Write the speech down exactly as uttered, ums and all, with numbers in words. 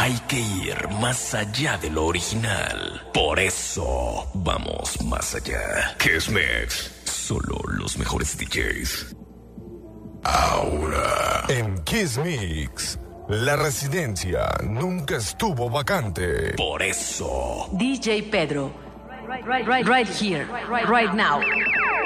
hay que ir más allá de lo original. Por eso vamos más allá. Kiss Mix, solo los mejores D Js. Ahora en Kiss Mix, la residencia nunca estuvo vacante. Por eso D J Pedro, right, right, right, right here, right, right now.